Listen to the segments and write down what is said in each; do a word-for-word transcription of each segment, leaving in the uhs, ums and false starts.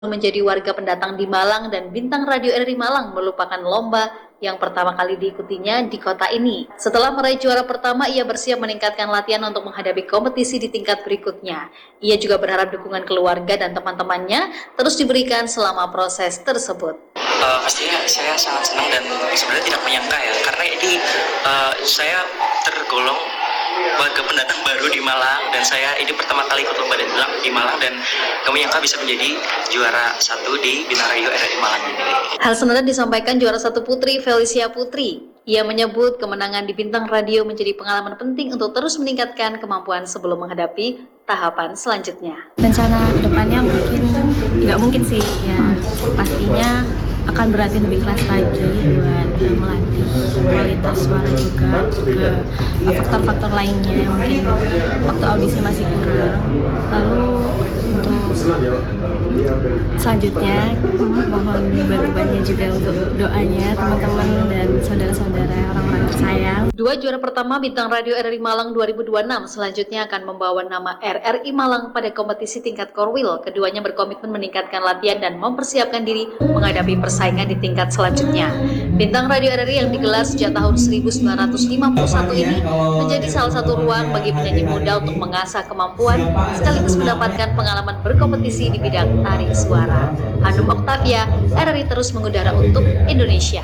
menjadi warga pendatang di Malang dan Bintang Radio R R I Malang merupakan lomba yang pertama kali diikutinya di kota ini. Setelah meraih juara pertama, ia bersiap meningkatkan latihan untuk menghadapi kompetisi di tingkat berikutnya. Ia juga berharap dukungan keluarga dan teman-temannya terus diberikan selama proses tersebut. Uh, pastinya saya sangat senang dan sebenarnya tidak menyangka ya, karena ini uh, saya tergolong warga pendatang baru di Malang dan saya ini pertama kali ikut lomba di Malang dan kami yang bisa menjadi juara satu di Bintang Radio R R I Malang ini. Hal senada disampaikan juara satu putri Felicia Putri. Ia menyebut kemenangan di Bintang Radio menjadi pengalaman penting untuk terus meningkatkan kemampuan sebelum menghadapi tahapan selanjutnya. Rencana kedepannya mungkin nggak mungkin sih ya, pastinya akan berarti lebih keras lagi buat melatih kualitas suara juga, juga faktor-faktor lainnya mungkin waktu audisi masih kurang. Lalu untuk selanjutnya mohon bantuannya juga untuk doanya teman-teman dan saudara-saudara orang-orang tersayang. Dua juara pertama Bintang Radio R R I Malang dua ribu dua puluh enam selanjutnya akan membawa nama R R I Malang pada kompetisi tingkat Korwil. Keduanya berkomitmen meningkatkan latihan dan mempersiapkan diri menghadapi persaingan di tingkat selanjutnya. Bintang Radio R R I yang digelar sejak tahun seribu sembilan ratus lima puluh satu ini menjadi salah satu ruang bagi penyanyi muda untuk mengasah kemampuan sekaligus mendapatkan pengalaman berkompetisi di bidang tarik suara. Hanum Oktavia, R R I terus mengudara untuk Indonesia.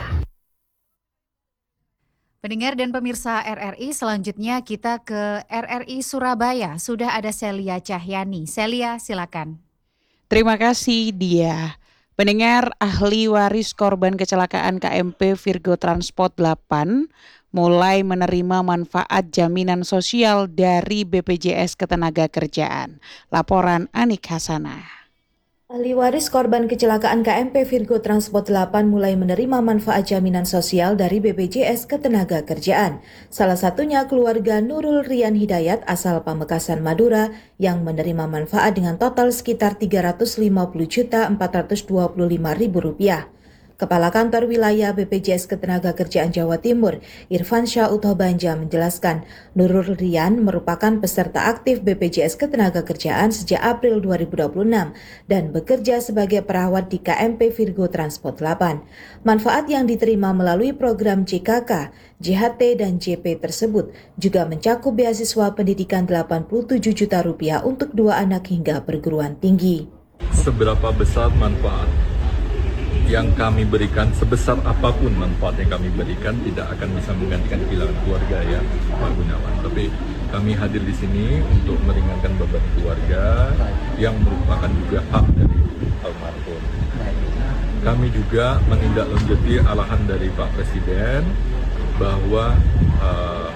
Pendengar dan pemirsa R R I, selanjutnya kita ke R R I Surabaya. Sudah ada Celia Cahyani. Celia, silakan. Terima kasih, Dia. Pendengar, ahli waris korban kecelakaan K M P Virgo Transport delapan mulai menerima manfaat jaminan sosial dari B P J S Ketenagakerjaan. Laporan Anik Hasanah. Ahli waris korban kecelakaan K M P Virgo Transport delapan mulai menerima manfaat jaminan sosial dari B P J S Ketenagakerjaan. Salah satunya keluarga Nurul Rian Hidayat asal Pamekasan, Madura yang menerima manfaat dengan total sekitar tiga ratus lima puluh juta empat ratus dua puluh lima ribu rupiah. Kepala Kantor Wilayah B P J S Ketenagakerjaan Jawa Timur, Irfan Syah Utohbanja menjelaskan, Nurul Rian merupakan peserta aktif B P J S Ketenagakerjaan sejak April dua ribu dua puluh enam dan bekerja sebagai perawat di K M P Virgo Transport delapan. Manfaat yang diterima melalui program J K K, J H T, dan J P tersebut juga mencakup beasiswa pendidikan delapan puluh tujuh juta rupiah untuk dua anak hingga perguruan tinggi. Seberapa besar manfaat yang kami berikan, sebesar apapun manfaat yang kami berikan tidak akan bisa menggantikan kehilangan keluarga ya Pak Gunawan. Tapi kami hadir di sini untuk meringankan beban keluarga yang merupakan juga hak dari almarhum. Kami juga menindaklanjuti arahan dari Pak Presiden bahwa uh,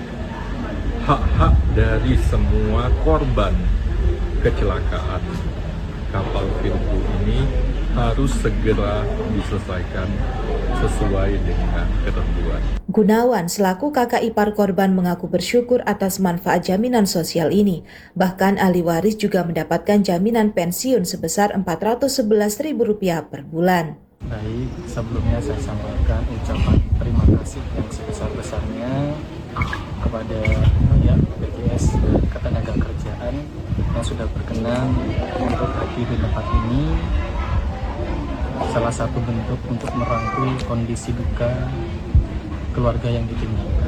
hak-hak dari semua korban kecelakaan kapal Virgo ini harus segera diselesaikan sesuai dengan ketentuan. Gunawan selaku kakak ipar korban mengaku bersyukur atas manfaat jaminan sosial ini. Bahkan ahli waris juga mendapatkan jaminan pensiun sebesar empat ratus sebelas ribu rupiah per bulan. Baik, sebelumnya saya sampaikan ucapan terima kasih yang sebesar-besarnya kepada pihak B P J S Ketenagakerjaan yang sudah berkenan untuk hadir di tempat ini. Salah satu bentuk untuk merangkul kondisi duka keluarga yang ditinggalkan.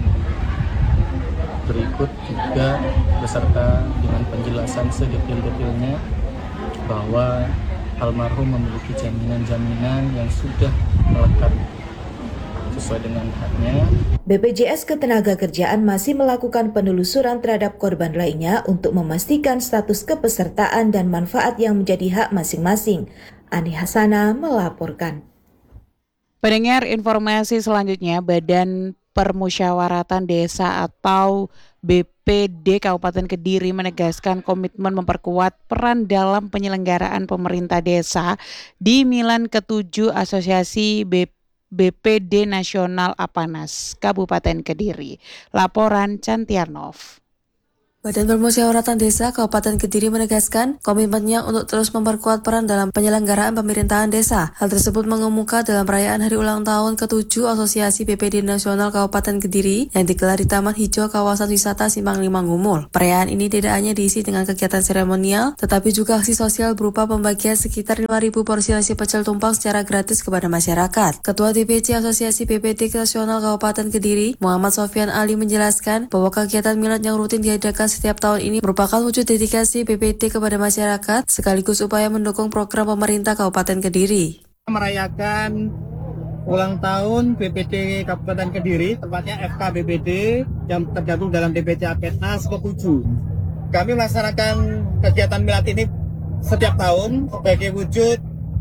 Berikut juga beserta dengan penjelasan sedetail-detailnya bahwa almarhum memiliki jaminan-jaminan yang sudah melekat sesuai dengan haknya. B P J S Ketenagakerjaan masih melakukan penelusuran terhadap korban lainnya untuk memastikan status kepesertaan dan manfaat yang menjadi hak masing-masing. Ani Hasanah melaporkan. Pendengar, informasi selanjutnya, Badan Permusyawaratan Desa atau B P D Kabupaten Kediri menegaskan komitmen memperkuat peran dalam penyelenggaraan pemerintah desa di Milan ketujuh Asosiasi B P D Nasional APANAS Kabupaten Kediri. Laporan Cantianov. Badan Permusyawaratan Desa Kabupaten Kediri menegaskan komitmennya untuk terus memperkuat peran dalam penyelenggaraan pemerintahan desa. Hal tersebut mengemuka dalam perayaan hari ulang tahun ketujuh Asosiasi B P D Nasional Kabupaten Kediri yang digelar di Taman Hijau Kawasan Wisata Simpang Lima Gumul. Perayaan ini tidak hanya diisi dengan kegiatan seremonial, tetapi juga aksi sosial berupa pembagian sekitar lima ribu porsi nasi pecel tumpang secara gratis kepada masyarakat. Ketua D P C Asosiasi B P D Nasional Kabupaten Kediri, Muhammad Sofyan Ali menjelaskan bahwa kegiatan milad yang rutin diadakan setiap tahun ini merupakan wujud dedikasi B P D kepada masyarakat sekaligus upaya mendukung program pemerintah Kabupaten Kediri. Merayakan ulang tahun B P D Kabupaten Kediri, tepatnya F K B P D yang tergabung dalam D P C Apetnas ketujuh. Kami melaksanakan kegiatan milad ini setiap tahun sebagai wujud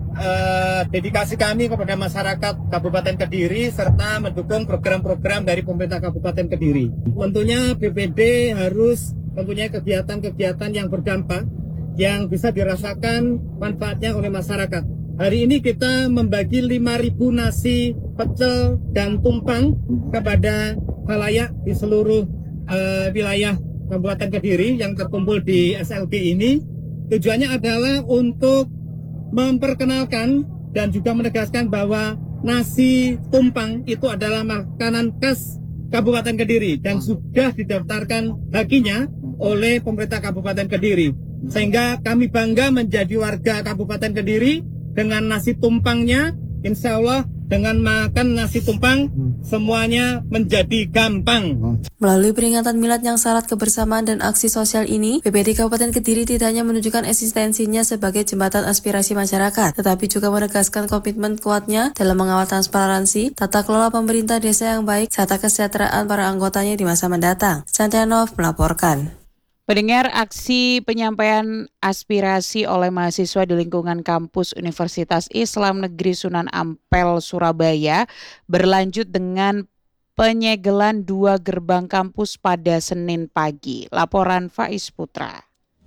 eh, dedikasi kami kepada masyarakat Kabupaten Kediri serta mendukung program-program dari pemerintah Kabupaten Kediri. Tentunya B P D harus mempunyai kegiatan-kegiatan yang berdampak yang bisa dirasakan manfaatnya oleh masyarakat. Hari ini kita membagi lima ribu nasi pecel dan tumpang kepada khalayak di seluruh uh, wilayah Kabupaten Kediri yang terkumpul di S L B ini. Tujuannya adalah untuk memperkenalkan dan juga menegaskan bahwa nasi tumpang itu adalah makanan khas Kabupaten Kediri dan sudah didaftarkan hakinya oleh pemerintah Kabupaten Kediri. Sehingga kami bangga menjadi warga Kabupaten Kediri dengan nasi tumpangnya. Insya Allah dengan makan nasi tumpang semuanya menjadi gampang. Melalui peringatan milad yang syarat kebersamaan dan aksi sosial ini, B P D Kabupaten Kediri tidak hanya menunjukkan eksistensinya sebagai jembatan aspirasi masyarakat, tetapi juga menegaskan komitmen kuatnya dalam mengawal transparansi, tata kelola pemerintah desa yang baik, serta kesejahteraan para anggotanya di masa mendatang. Santianov melaporkan. Pendengar, aksi penyampaian aspirasi oleh mahasiswa di lingkungan kampus Universitas Islam Negeri Sunan Ampel, Surabaya berlanjut dengan penyegelan dua gerbang kampus pada Senin pagi. Laporan Faiz Putra.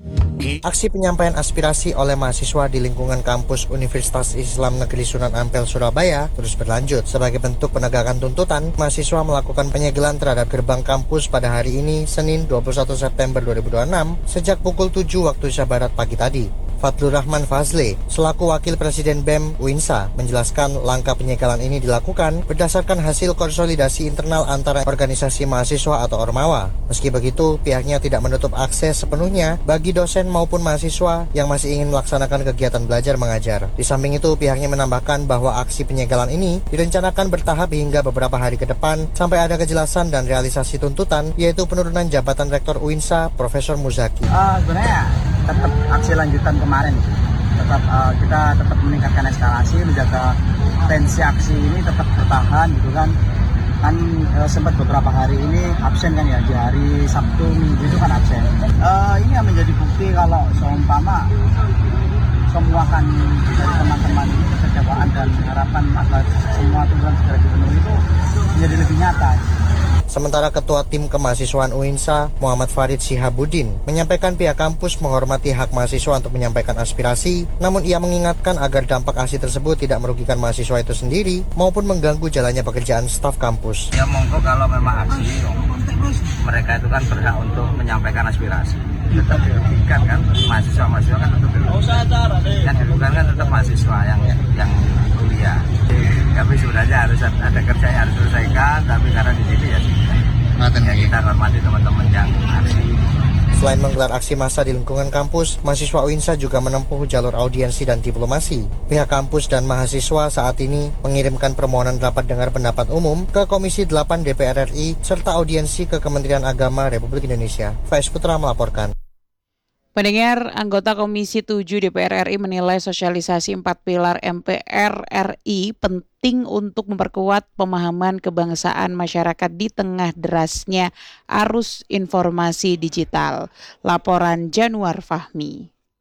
Aksi penyampaian aspirasi oleh mahasiswa di lingkungan kampus Universitas Islam Negeri Sunan Ampel, Surabaya terus berlanjut. Sebagai bentuk penegakan tuntutan, mahasiswa melakukan penyegelan terhadap gerbang kampus pada hari ini, Senin dua puluh satu September dua ribu dua puluh enam, sejak pukul tujuh waktu Indonesia Barat pagi tadi. Fadlur Rahman Fazle, selaku Wakil Presiden B E M U I N S A, menjelaskan langkah penyegelan ini dilakukan berdasarkan hasil konsolidasi internal antara organisasi mahasiswa atau Ormawa. Meski begitu, pihaknya tidak menutup akses sepenuhnya bagi dosen maupun mahasiswa yang masih ingin melaksanakan kegiatan belajar mengajar. Di samping itu, pihaknya menambahkan bahwa aksi penyegelan ini direncanakan bertahap hingga beberapa hari ke depan sampai ada kejelasan dan realisasi tuntutan, yaitu penurunan jabatan Rektor U I N S A, Profesor Muzaki. Uh, sebenarnya tetap aksi lanjutan kemarin, tetap uh, kita tetap meningkatkan eskalasi, menjaga tensi aksi ini tetap bertahan gitu kan. Kan uh, sempat beberapa hari ini absen kan ya, di hari Sabtu Minggu itu kan absen. Uh, ini yang menjadi bukti kalau seumpama semua kan dari teman-teman ini kekecewaan dan harapan agar semua tuntutan segera dipenuhi itu menjadi lebih nyata. Sementara Ketua Tim Kemahasiswaan U I N S A, Muhammad Farid Sihabuddin, menyampaikan pihak kampus menghormati hak mahasiswa untuk menyampaikan aspirasi, namun ia mengingatkan agar dampak aksi tersebut tidak merugikan mahasiswa itu sendiri maupun mengganggu jalannya pekerjaan staf kampus. Ya monggo, kalau memang aksi, mereka itu kan berhak untuk menyampaikan aspirasi. Tetap dirugikan kan, mahasiswa-mahasiswa kan tetap dirugikan. Yang dirugikan kan tetap mahasiswa yang yang kuliah. Tapi sebenarnya harus ada kerja yang harus diselesaikan, tapi karena di sini ya ya kita hormati teman-teman yang aksi. Selain menggelar aksi massa di lingkungan kampus, mahasiswa U I N S A juga menempuh jalur audiensi dan diplomasi. Pihak kampus dan mahasiswa saat ini mengirimkan permohonan rapat dengar pendapat umum ke Komisi delapan D P R R I serta audiensi ke Kementerian Agama Republik Indonesia. Faiz Putra melaporkan. Pendengar, anggota Komisi tujuh D P R R I menilai sosialisasi empat pilar M P R R I penting untuk memperkuat pemahaman kebangsaan masyarakat di tengah derasnya arus informasi digital. Laporan Januar Fahmi.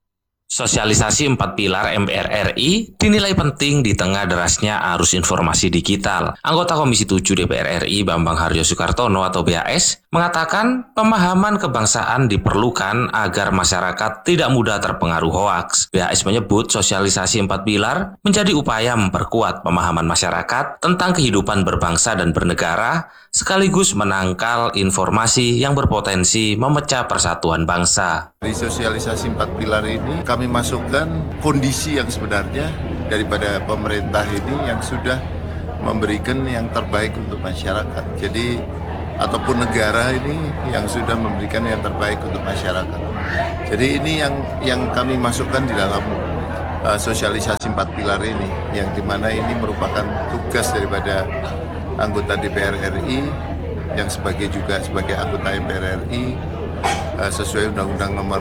Sosialisasi empat pilar M R R I dinilai penting di tengah derasnya arus informasi digital. Anggota Komisi tujuh D P R R I Bambang Haryo Soekartono atau B H S mengatakan pemahaman kebangsaan diperlukan agar masyarakat tidak mudah terpengaruh hoaks. B H S menyebut sosialisasi empat pilar menjadi upaya memperkuat pemahaman masyarakat tentang kehidupan berbangsa dan bernegara, sekaligus menangkal informasi yang berpotensi memecah persatuan bangsa. Di sosialisasi empat pilar ini kami masukkan kondisi yang sebenarnya daripada pemerintah ini yang sudah memberikan yang terbaik untuk masyarakat. Jadi ataupun negara ini yang sudah memberikan yang terbaik untuk masyarakat. Jadi ini yang yang kami masukkan di dalam uh, sosialisasi empat pilar ini, yang dimana ini merupakan tugas daripada anggota D P R R I yang sebagai juga sebagai anggota M P R R I uh, sesuai Undang-Undang nomor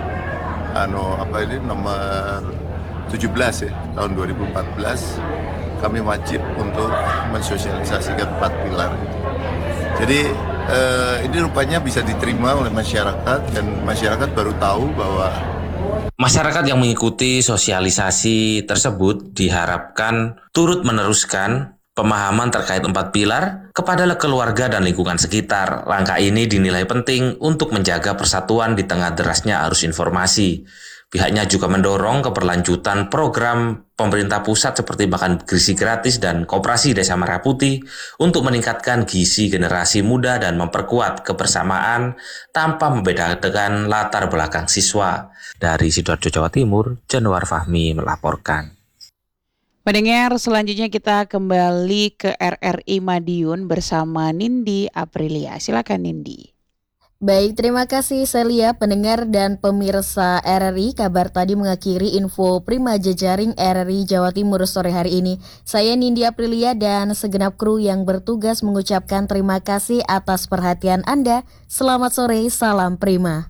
ano apa ini nomor tujuh belas ya tahun dua ribu empat belas, kami wajib untuk mensosialisasikan empat pilar itu. Jadi eh, ini rupanya bisa diterima oleh masyarakat dan masyarakat baru tahu bahwa masyarakat yang mengikuti sosialisasi tersebut diharapkan turut meneruskan pemahaman terkait empat pilar kepada keluarga dan lingkungan sekitar. Langkah ini dinilai penting untuk menjaga persatuan di tengah derasnya arus informasi. Pihaknya juga mendorong keberlanjutan program pemerintah pusat seperti makan gizi gratis dan koperasi Desa Merah Putih untuk meningkatkan gizi generasi muda dan memperkuat kebersamaan tanpa membedakan latar belakang siswa. Dari Sidoarjo, Jawa Timur, Januar Fahmi melaporkan. Pendengar, selanjutnya kita kembali ke R R I Madiun bersama Nindi Aprilia. Silakan Nindi. Baik, terima kasih Celia, pendengar dan pemirsa R R I. Kabar tadi mengakhiri info Prima Jejaring R R I Jawa Timur sore hari ini. Saya Nindi Aprilia dan segenap kru yang bertugas mengucapkan terima kasih atas perhatian Anda. Selamat sore, salam Prima.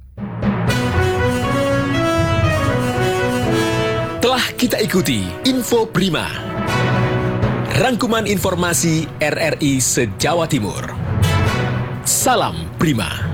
Telah kita ikuti Info Prima, rangkuman informasi R R I se-Jawa Timur. Salam Prima.